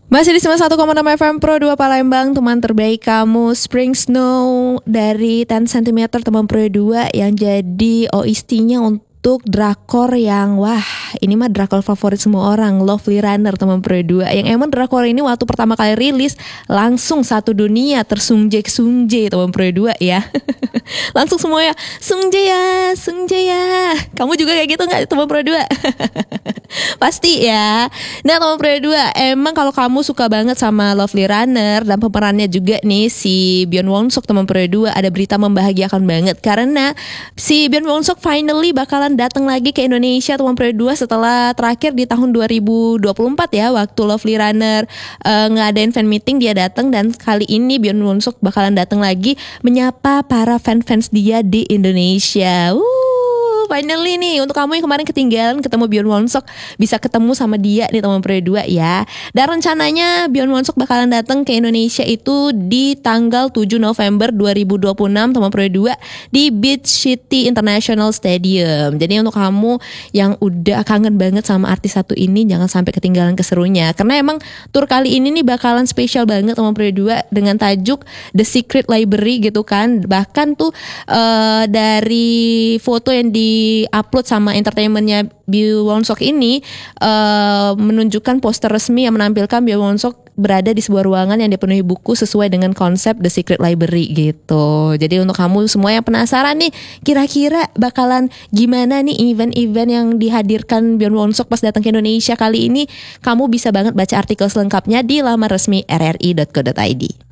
Masih di 91,6 FM Pro 2 Palembang, teman terbaik kamu. Spring Snow dari 10 cm teman Pro 2 yang jadi OST-nya untuk drakor yang ini mah drakor favorit semua orang, Lovely Runner teman Pro 2. Yang emang drakor ini waktu pertama kali rilis langsung satu dunia tersungjek teman Pro 2 ya. Langsung semuanya Sungjae ya. Kamu juga kayak gitu gak teman Pro 2? Pasti ya. Nah teman Pro 2, emang kalau kamu suka banget sama Lovely Runner dan pemerannya juga nih si Byeon Won Sok teman Pro 2, ada berita membahagiakan banget karena si Byeon Won Sok finally bakalan datang lagi ke Indonesia teman Pro 2 setelah terakhir di tahun 2024 ya, waktu Lovely Runner ngadain fan meeting dia datang, dan kali ini Byeon Won Sok bakalan datang lagi menyapa para fans dia di Indonesia. Finally nih, untuk kamu yang kemarin ketinggalan ketemu Byeon Won Sok, bisa ketemu sama dia nih teman Pro 2 ya. Dan rencananya Byeon Won Sok bakalan datang ke Indonesia itu di tanggal 7 November 2026 teman Pro 2 di Beach City International Stadium. Jadi untuk kamu yang udah kangen banget sama artis satu ini, jangan sampai ketinggalan keserunya. Karena emang tour kali ini nih bakalan spesial banget teman Pro 2 dengan tajuk The Secret Library gitu kan. Bahkan tuh dari foto yang di-upload sama entertainmentnya Byeon Won Sok ini menunjukkan poster resmi yang menampilkan Byeon Won Sok berada di sebuah ruangan yang dipenuhi buku sesuai dengan konsep The Secret Library gitu. Jadi untuk kamu semua yang penasaran nih, kira-kira bakalan gimana nih event-event yang dihadirkan Byeon Won Sok pas datang ke Indonesia kali ini, kamu bisa banget baca artikel selengkapnya di laman resmi rri.co.id.